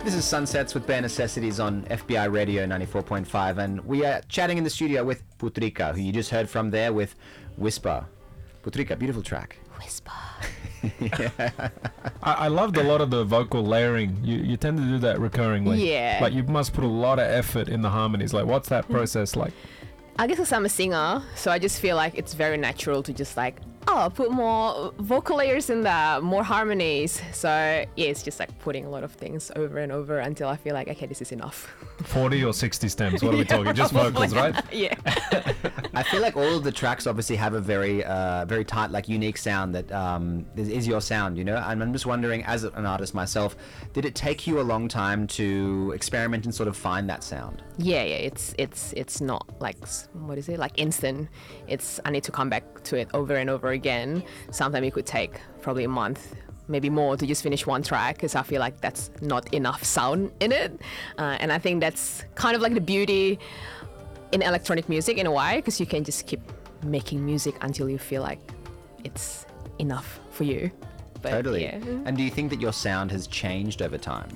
This is Sunsets with Bare Necessities on FBI Radio 94.5, and we are chatting in the studio with Putrika, who you just heard from there with Whisper. Putrika, beautiful track. Whisper. I loved a lot of the vocal layering. You tend to do that recurringly. Yeah. Like you must put a lot of effort in the harmonies. Like what's that process like? I guess because I'm a singer, so I just feel like it's very natural to just like, put more vocal layers in there, more harmonies. So yeah, it's just like putting a lot of things over and over until I feel like, okay, this is enough. 40 or 60 stems? What are we talking? Just vocals, right? Yeah. I feel like all of the tracks obviously have a very, very tight, like unique sound that is your sound, you know? And I'm just wondering, as an artist myself, did it take you a long time to experiment and sort of find that sound? Yeah, it's not like, what is it, like instant. I need to come back to it over and over again. Sometimes it could take probably a month, maybe more, to just finish one track, because I feel like that's not enough sound in it. And I think that's kind of like the beauty in electronic music in a way, because you can just keep making music until you feel like it's enough for you. But, Totally. Yeah. And do you think that your sound has changed over time?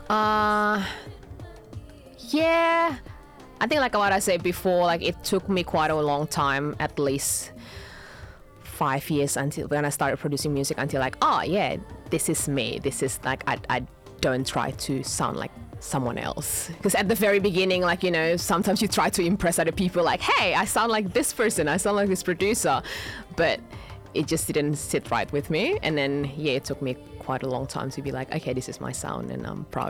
Yeah, I think like what I said before, like it took me quite a long time, at least 5 years, until when I started producing music, until like, oh yeah, this is me. This is like, I don't try to sound like someone else. Because at the very beginning, like, you know, sometimes you try to impress other people, like, hey, I sound like this person, I sound like this producer, but it just didn't sit right with me. And then yeah, it took me quite a long time to be like, okay, this is my sound, and I'm proud